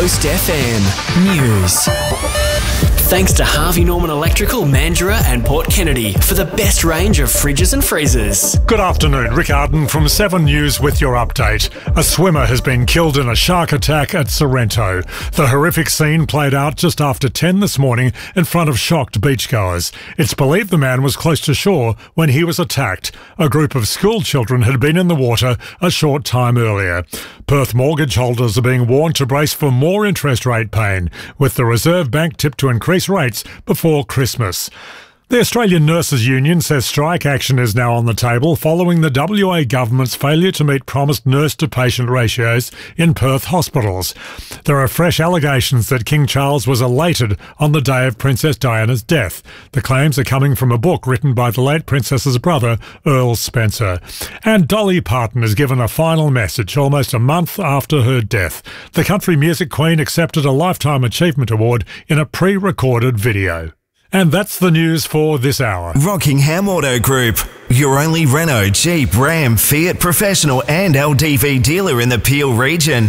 Coast FM News. Thanks to Harvey Norman Electrical, Mandurah and Port Kennedy for the best range of fridges and freezers. Good afternoon, Rick Arden from 7 News with your update. A swimmer has been killed in a shark attack at Sorrento. The horrific scene played out just after 10 this morning in front of shocked beachgoers. It's believed the man was close to shore when he was attacked. A group of school children had been in the water a short time earlier. Perth mortgage holders are being warned to brace for more interest rate pain, with the Reserve Bank tipped to increase rates before Christmas. The Australian Nurses Union says strike action is now on the table following the WA government's failure to meet promised nurse-to-patient ratios in Perth hospitals. There are fresh allegations that King Charles was elated on the day of Princess Diana's death. The claims are coming from a book written by the late Princess's brother, Earl Spencer. And Dolly Parton has given a final message almost a month after her death. The country music queen accepted a Lifetime Achievement Award in a pre-recorded video. And that's the news for this hour. Rockingham Auto Group, your only Renault, Jeep, Ram, Fiat professional and LDV dealer in the Peel region.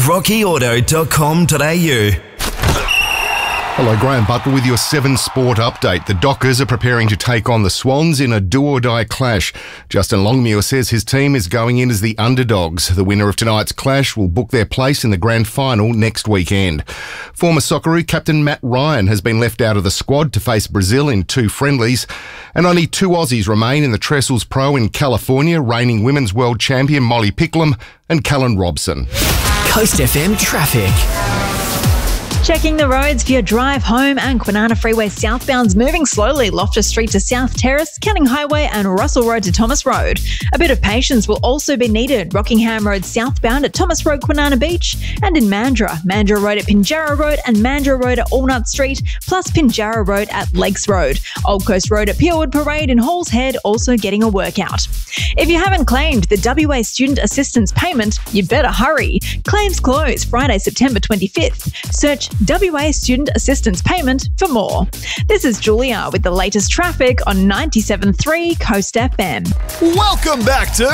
rockyauto.com.au. Hello, Graham Butler with your 7 Sport update. The Dockers are preparing to take on the Swans in a do-or-die clash. Justin Longmuir says his team is going in as the underdogs. The winner of tonight's clash will book their place in the grand final next weekend. Former Socceroo captain Matt Ryan has been left out of the squad to face Brazil in 2 friendlies. And only 2 Aussies remain in the Trestles Pro in California, reigning women's world champion Molly Picklum and Callan Robson. Coast FM traffic. Checking the roads for your drive home, and Kwinana Freeway southbound's moving slowly. Loftus Street to South Terrace, Canning Highway and Russell Road to Thomas Road. A bit of patience will also be needed. Rockingham Road southbound at Thomas Road, Kwinana Beach, and in Mandurah. Mandurah Road at Pinjarra Road and Mandurah Road at Allnut Street, plus Pinjarra Road at Lakes Road. Old Coast Road at Peelwood Parade and Halls Head also getting a workout. If you haven't claimed the WA Student Assistance Payment, you better hurry. Claims close Friday, September 25th. Search WA Student Assistance Payment for more. This is Julia with the latest traffic on 97.3 Coast FM. Welcome back to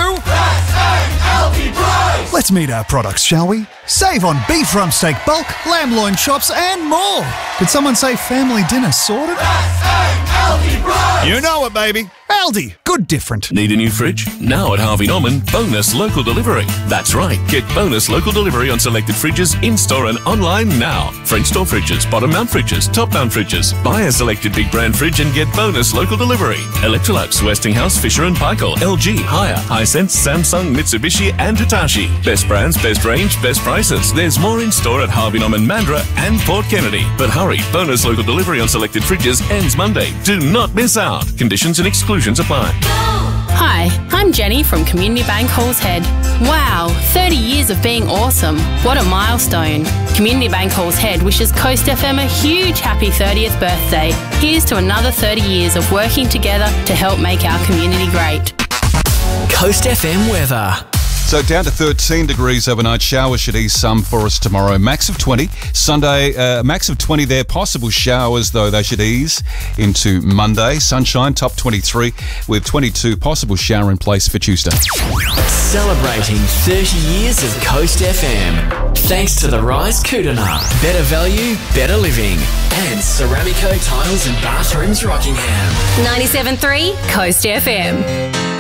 Aldi Price. Let's meet our products, shall we? Save on beef rump steak bulk, lamb loin chops and more. Did someone say family dinner sorted? Aldi Price. You know it, baby. Aldi, good different. Need a new fridge? Now at Harvey Norman, bonus local delivery. That's right, get bonus local delivery on selected fridges in-store and online now. French door fridges, bottom mount fridges, top mount fridges. Buy a selected big brand fridge and get bonus local delivery. Electrolux, Westinghouse, Fisher & Paykel, LG, Haier, Hisense, Samsung, Mitsubishi and Hitachi. Best brands, best range, best prices. There's more in store at Harvey Norman, Mandurah and Port Kennedy. But hurry, bonus local delivery on selected fridges ends Monday. Do not miss out. Conditions and exclusions apply. Hi, I'm Jenny from Community Bank Halls Head. Wow, 30 years of being awesome. What a milestone. Community Bank Halls Head wishes Coast FM a huge happy 30th birthday. Here's to another 30 years of working together to help make our community great. Coast FM weather. So down to 13 degrees overnight. Showers should ease some for us tomorrow. Max of 20. Sunday, max of 20 there. Possible showers, though, they should ease into Monday. Sunshine, top 23, with 22 possible shower in place for Tuesday. Celebrating 30 years of Coast FM. Thanks to the Rise Kootenai. Better value, better living. And Ceramico Tiles and Bathrooms Rockingham. 97.3 Coast FM.